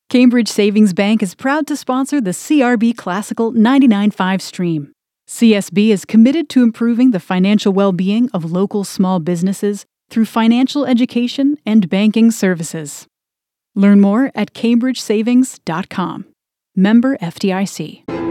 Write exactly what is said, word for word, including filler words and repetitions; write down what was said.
Cambridge Savings Bank is proud to sponsor the C R B Classical ninety-nine point five stream. C S B is committed to improving the financial well-being of local small businesses through financial education and banking services. Learn more at cambridge savings dot com. Member F D I C.